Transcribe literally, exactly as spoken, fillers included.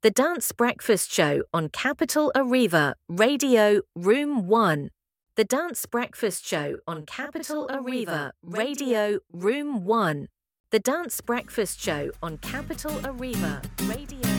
The Dance Breakfast Show on Capital Arriva, Radio Room one. The Dance Breakfast Show on Capital Arriva, Radio Room one. The Dance Breakfast Show on Capital Arriva, Radio